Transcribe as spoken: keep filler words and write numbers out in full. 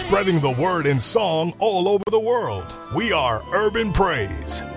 spreading the word in song all over the world. We are Urban Praise.